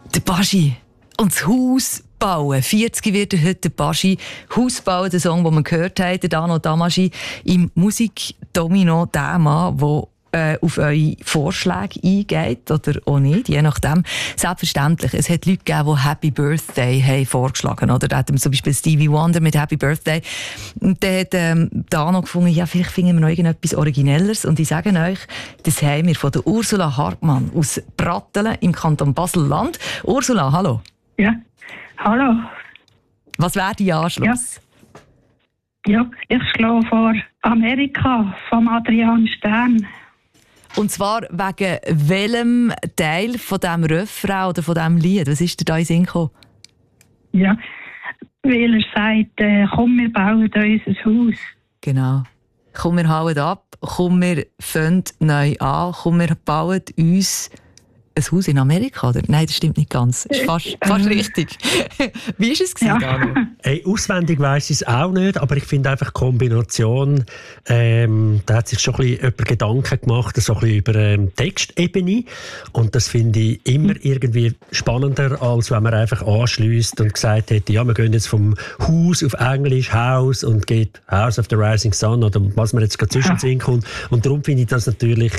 Der Baschi und das Haus bauen. 40 wird er heute, der Baschi. Haus bauen, der Song, den wir gehört haben, der Dano Damaschi im Musikdomino, der Mann, der auf eure Vorschläge eingeht oder auch nicht, je nachdem. Selbstverständlich, es hat Leute gegeben, die Happy Birthday haben vorgeschlagen, oder? Da hat zum Beispiel Stevie Wonder mit Happy Birthday. Und dann hat Dano gefunden, ja, vielleicht finden wir noch irgendetwas Originelleres. Und ich sage euch, das haben wir von der Ursula Hartmann aus Brattelen im Kanton Basel-Land. Ursula, hallo. Ja, hallo. Was wäre dein Anschluss? Ja, ich schlage vor Amerika vom Adrian Stern. Und zwar wegen welchem Teil von diesem Refrain oder von diesem Lied? Was ist dir da in den Sinn gekommen? Ja, weil er sagt, komm, wir bauen unser Haus. Genau. Komm, wir hauen ab, komm, wir fangen neu an, komm, wir bauen uns ein Haus in Amerika, oder? Nein, das stimmt nicht ganz. Das ist fast richtig. Wie war es, Dano? Hey, auswendig weiss ich es auch nicht, aber ich finde einfach die Kombination, da hat sich schon ein bisschen jemand Gedanken gemacht, so ein bisschen über Textebene. Und das finde ich immer irgendwie spannender, als wenn man einfach anschliesst und gesagt hätte, ja, wir gehen jetzt vom Haus auf Englisch, House, und geht House of the Rising Sun, oder was man jetzt gerade zwischendrin kommt. Und darum finde ich das natürlich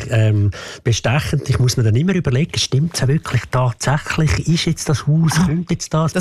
bestechend. Ich muss mir dann immer überlegen, stimmt es wirklich tatsächlich? Ist jetzt das Haus, kommt jetzt das?